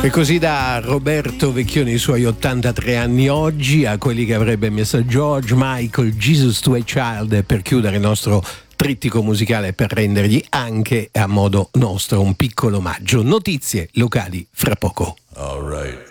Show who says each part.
Speaker 1: E così da Roberto Vecchioni i suoi 83 anni oggi a quelli che avrebbe messo George Michael, Jesus to a Child, per chiudere il nostro trittico musicale, per rendergli anche a modo nostro un piccolo omaggio. Notizie locali fra poco.
Speaker 2: All right.